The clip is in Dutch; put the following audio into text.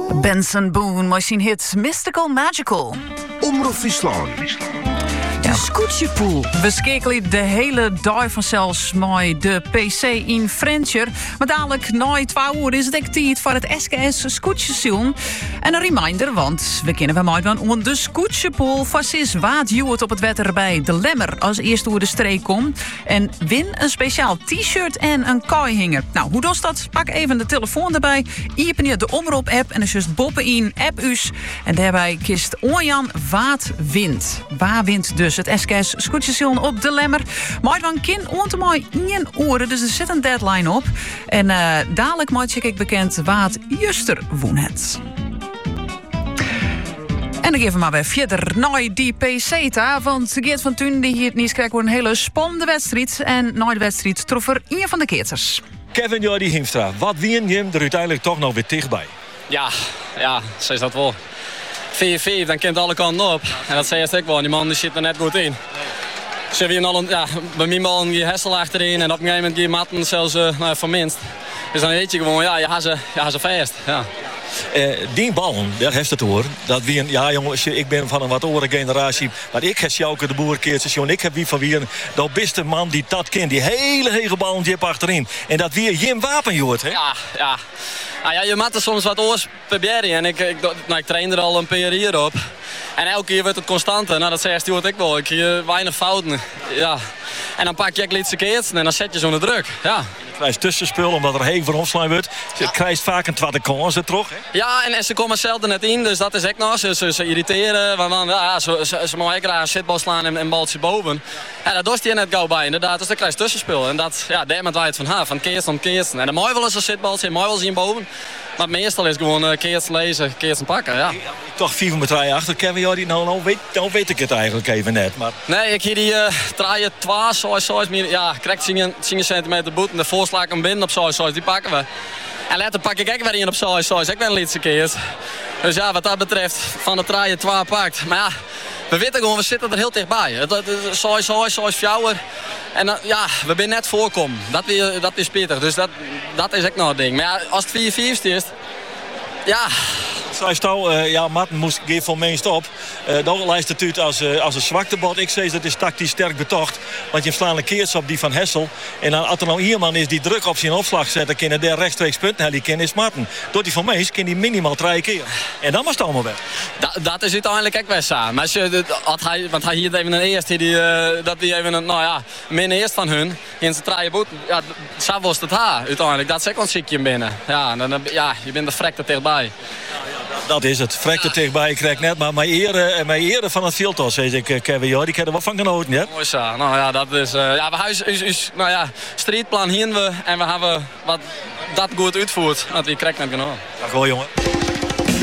Benson Boone, maar zijn hit Mystical Magical. Omroep Friesland. De Scootjepoel. We skekelen de hele dag vanzelfs met de PC in Frencher. Maar dadelijk na 2 uur is het echt tijd voor het SKS Scootjeseizoen. En een reminder, want we kennen van mij om de Scootjepoel. Vast is wat juwet op het wetter bij de Lemmer als eerste door de streek komt. En win een speciaal t-shirt en een kaaihanger. Nou, hoe doet dat? Pak even de telefoon erbij. Iepen je de Omroep-app en dan just boppen in app-us. En daarbij kiest Orjan wat wint. Waar wint dus het SKS Scootjeseizoen op de Lemmer. Maar dan kind ontemooi 1 uur, dus er zit een deadline op. En dadelijk maak ik bekend wat Juster woen het. En dan geven we maar weer verder naar die PC ta. Want Geert van Thun die hier niet krijgt voor een hele spannende wedstrijd. En na de wedstrijd trof er een van de keerters. Kevin Jordi Hiemstra, wat wien je er uiteindelijk toch nog weer dichtbij? Ja, zo is dat wel. 4-4, dan kent alle kanten op. En dat zei ik wel, die man die zit er net goed in. Ze hebben al bij mij al een hessel achterin en op een gegeven moment die matten zelfs van minst. Dus dan weet je gewoon, je had ze vast. Ja. Die ballen, daar heeft het hoor. Dat wie ja jongens, ik ben van een wat oudere generatie. Maar ik heb Sjouke de Boerkeertjes, jongen. Ik heb wie van wie de beste man die dat kent. Die hele ballen die achterin. En dat weer Jim Wapenjoort, hè? Ja. Nou ja, je maakt er soms wat oors proberen. En ik train er al een paar hier op. En elke keer wordt het constanter. Nou, dat zei Stuart ik wel. Ik hier weinig fouten. Ja. En dan pak je ook iets verkeerd en dan zet je zo'n druk. Ja. Je krijgt tussenspul omdat er heen voor omslaan wordt. Je krijgt vaak een tweede kans er terug. Hè? Ja, en ze komen zelden net in. Dus dat is echt nog. Ze irriteren. Want dan, ze mogen graag een zitbal slaan en baltje boven. Ja, dat doet hij net gauw bij inderdaad. Dus dan krijg je tussenspul. En dat, daar met wij het van keerst. En dan mooi wel eens een zitbaltje, mooi wel zien boven. Maar meestal is gewoon keerst lezen, keerst pakken, ja. Toch 4 met 3 achter. Kevin Jordi, nou weet ik het eigenlijk even net. Maar... Nee, ik hier die draaien 2, zoals meer. Ja, krijgt 10 centimeter boet en de voorslag hem binnen op zoals die pakken we. En later pak ik ook weer in op zoals. Ik ben een liedse keer. Dus ja, wat dat betreft, van de draaien 2 pakt. Maar ja, we weten gewoon, we zitten er heel dichtbij. Zoals fjouwer. En we zijn net voorkomen. Dat is pittig. Dus dat is ook nog een ding. Maar ja, als het 4-4 is, ja... Marten moest geven van meest op. Dan lijst het uit als een zwaktebod. Ik zeg dat is tactisch sterk betocht. Want je slaat een keertje op die van Hessel. En dan, als er nou iemand is die druk op zijn opslag zet, dan kan hij rechtstreeks punten. Die kan is Marten. Door die van meest kan hij minimaal 3 keer. En dan was het allemaal weg. Dat is uiteindelijk ook wel samen. Maar want hij hier even een eerste. Dat die even een, min eerst van hun. In zijn 3 boet. Ja, zo was het haar uiteindelijk. Dat is ook een ziekje binnen. Ja, je bent er vrek er dichtbij. Dat is het. Vrekt er tegenbij, ik krijg net maar mijn ere van het veld, zei ik, Kevin Jordi. Ik heb er wel van genoten, hè? Mooi zo. Nou ja, dat is... we hebben streetplan hier en we hebben wat dat goed uitvoert. Dat we krijgen net genoeg. Dag hoor, jongen.